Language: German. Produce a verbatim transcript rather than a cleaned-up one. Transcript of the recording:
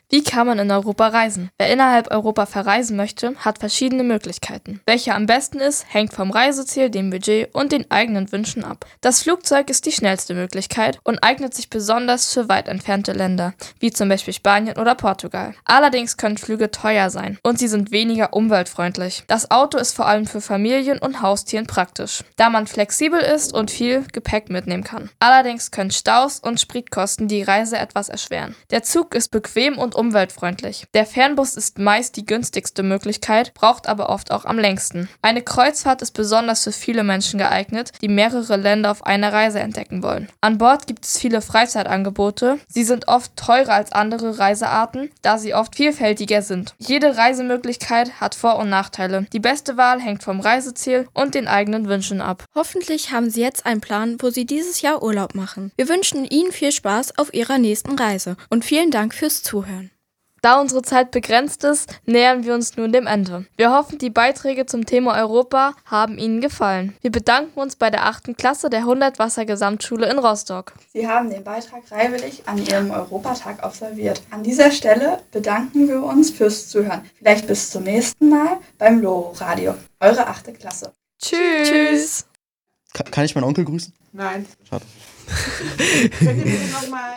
Wie kann man in Europa reisen? Wer innerhalb Europa verreisen möchte, hat verschiedene Möglichkeiten. Welche am besten ist, hängt vom Reiseziel, dem Budget und den eigenen Wünschen ab. Das Flugzeug ist die schnellste Möglichkeit und eignet sich besonders für weit entfernte Länder, wie zum Beispiel Spanien oder Portugal. Allerdings können Flüge teuer sein und sie sind weniger umweltfreundlich. Das Auto ist vor allem für Familien und Haustieren praktisch, da man flexibel ist und viel Gepäck mitnehmen kann. Allerdings können Staus und Spritkosten die Reise etwas erschweren. Der Zug ist bequem und umweltfreundlich. Der Fernbus ist meist die günstigste Möglichkeit, braucht aber oft auch am längsten. Eine Kreuzfahrt ist besonders für viele Menschen geeignet, die mehrere Länder auf einer Reise entdecken wollen. An Bord gibt es viele Freizeitangebote. Sie sind oft teurer als andere Reisearten, da sie oft vielfältiger sind. Jede Reisemöglichkeit hat Vor- und Nachteile. Die beste Wahl hängt vom Reiseziel und den eigenen Wünschen ab. Hoffentlich haben Sie jetzt einen Plan, wo Sie dieses Jahr Urlaub machen. Wir wünschen Ihnen viel Spaß auf Ihrer nächsten Reise und vielen Dank fürs Zuhören. Da unsere Zeit begrenzt ist, nähern wir uns nun dem Ende. Wir hoffen, die Beiträge zum Thema Europa haben Ihnen gefallen. Wir bedanken uns bei der achten Klasse der hundert-Wasser-Gesamtschule in Rostock. Sie haben den Beitrag freiwillig an Ihrem Europatag absolviert. An dieser Stelle bedanken wir uns fürs Zuhören. Vielleicht bis zum nächsten Mal beim Loro-Radio. Eure achte Klasse. Tschüss. Tschüss. Kann ich meinen Onkel grüßen? Nein. Schade. Könnt ihr bitte noch mal